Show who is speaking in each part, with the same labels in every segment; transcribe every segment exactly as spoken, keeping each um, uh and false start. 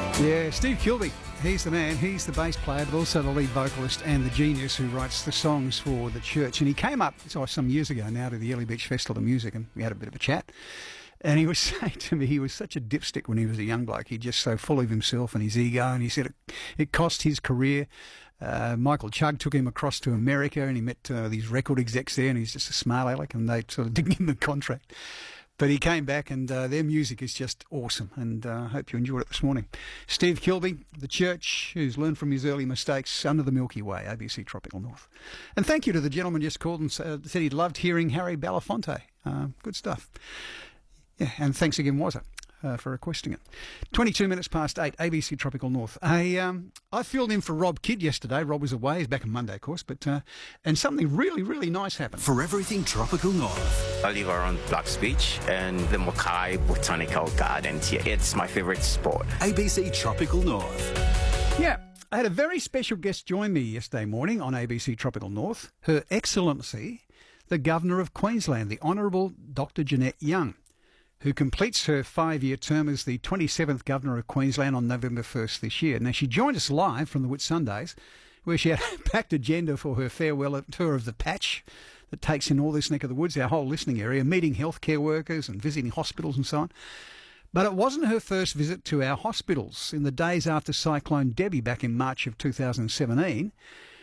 Speaker 1: Yeah, Steve Kilbey, he's the man. He's the bass player, but also the lead vocalist and the genius who writes the songs for the church. And he came up oh, some years ago now to the Early Beach Festival of Music, and we had a bit of a chat. And he was saying to me he was such a dipstick when he was a young bloke. He's just so full of himself and his ego. And he said it, it cost his career. Uh, Michael Chugg took him across to America, and he met uh, these record execs there, and he's just a smart aleck, and they sort of didn't give him the contract. But he came back, and uh, their music is just awesome, and I uh, hope you enjoyed it this morning. Steve Kilbey, the church, who's learned from his early mistakes under the Milky Way, A B C Tropical North. And thank you to the gentleman just called and uh, said he loved hearing Harry Belafonte. Uh, good stuff. Yeah, and thanks again, Wazza, uh, for requesting it. twenty-two minutes past eight, A B C Tropical North. I, um, I filled in for Rob Kidd yesterday. Rob was away. He's back on Monday, of course. But uh, and something really, really nice happened.
Speaker 2: For everything Tropical North.
Speaker 3: I live around Blacks Beach and the Mackay Botanical Gardens here. It's my favorite spot.
Speaker 2: A B C Tropical North.
Speaker 1: Yeah. I had a very special guest join me yesterday morning on A B C Tropical North. Her Excellency, the Governor of Queensland, the Honourable Doctor Jeanette Young, who completes her five-year term as the twenty-seventh Governor of Queensland on November first this year. Now, she joined us live from the Whitsundays, where she had a packed agenda for her farewell tour of the patch that takes in all this neck of the woods, our whole listening area, meeting healthcare workers and visiting hospitals and so on. But it wasn't her first visit to our hospitals. In the days after Cyclone Debbie back in March of two thousand seventeen,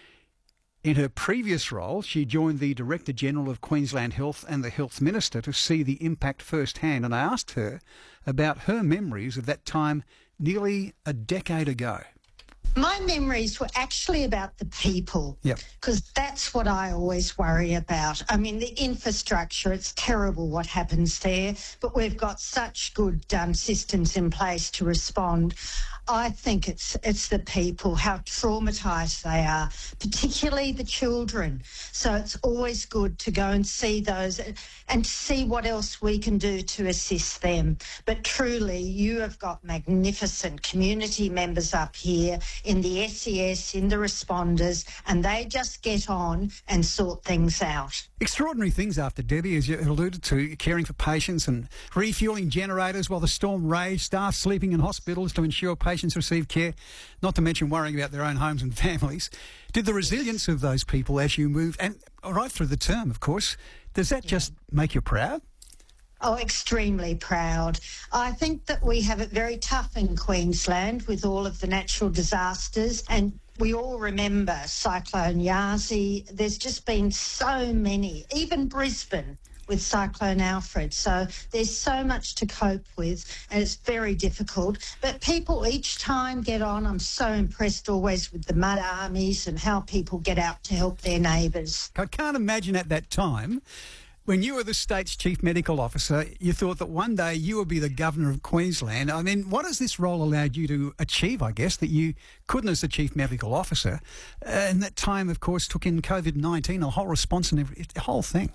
Speaker 1: in her previous role, she joined the Director General of Queensland Health and the Health Minister to see the impact firsthand, and I asked her about her memories of that time nearly a decade ago.
Speaker 4: My memories were actually about the people,
Speaker 1: Yep.
Speaker 4: because that's what I always worry about. I mean, the infrastructure, it's terrible what happens there, but we've got such good um, systems in place to respond. I think it's it's the people, how traumatised they are, particularly the children. So it's always good to go and see those and see what else we can do to assist them. But truly, you have got magnificent community members up here in the S E S, in the responders, and they just get on and sort things out.
Speaker 1: Extraordinary things after Debbie, as you alluded to, caring for patients and refuelling generators while the storm raged, staff sleeping in hospitals to ensure patients receive care, not to mention worrying about their own homes and families. Did the resilience of those people as you moved, and right through the term, of course, does that yeah. just make you proud?
Speaker 4: Oh, extremely proud. I think that we have it very tough in Queensland with all of the natural disasters, and we all remember Cyclone Yasi. There's just been so many, even Brisbane with Cyclone Alfred. So there's so much to cope with, and it's very difficult. But people each time get on. I'm so impressed always with the mud armies and how people get out to help their neighbours.
Speaker 1: I can't imagine at that time, when you were the state's chief medical officer, you thought that one day you would be the Governor of Queensland. I mean, what has this role allowed you to achieve, I guess, that you couldn't as the chief medical officer? Uh, and that time, of course, took in COVID nineteen, a whole response and every, the whole thing.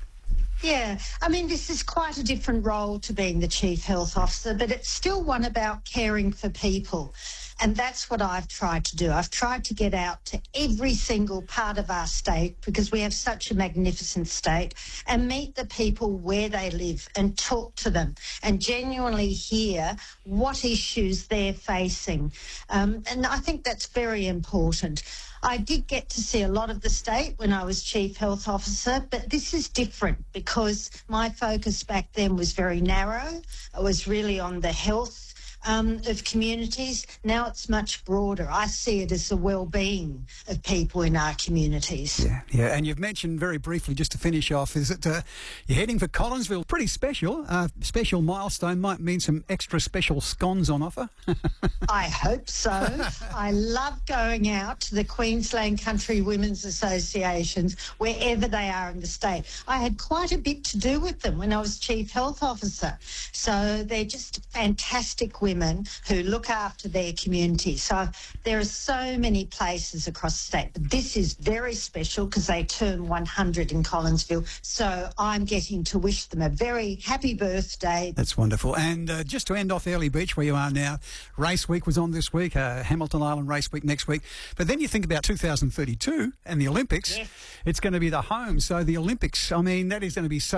Speaker 4: Yeah, I mean, this is quite a different role to being the Chief Health Officer, but it's still one about caring for people. And that's what I've tried to do. I've tried to get out to every single part of our state, because we have such a magnificent state, and meet the people where they live and talk to them and genuinely hear what issues they're facing. Um, and I think that's very important. I did get to see a lot of the state when I was Chief Health Officer, but this is different because my focus back then was very narrow. It was really on the health Um, of communities. Now it's much broader. I see it as the well-being of people in our communities.
Speaker 1: Yeah, yeah. And you've mentioned very briefly, just to finish off, is that uh, you're heading for Collinsville. Pretty special. Uh, special milestone might mean some extra special scones on offer.
Speaker 4: I hope so. I love going out to the Queensland Country Women's Associations, wherever they are in the state. I had quite a bit to do with them when I was Chief Health Officer. So they're just fantastic women who look after their community. So there are so many places across the state, but this is very special because they turn one hundred in Collinsville. So I'm getting to wish them a very happy birthday.
Speaker 1: That's wonderful. And uh, just to end off Early Beach, where you are now, Race Week was on this week, uh, Hamilton Island Race Week next week. But then you think about two thousand thirty-two and the Olympics.
Speaker 4: Yes.
Speaker 1: It's going to be the home. So the Olympics, I mean, that is going to be so